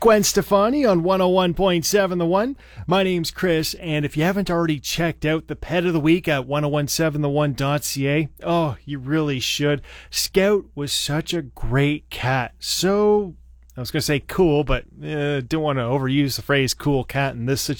Gwen Stefani on 101.7 The One. My name's Chris, and if you haven't already checked out the Pet of the Week at 1017theone.ca, oh, you really should. Scout was such a great cat. So, I was going to say cool, but don't want to overuse the phrase cool cat in this situation.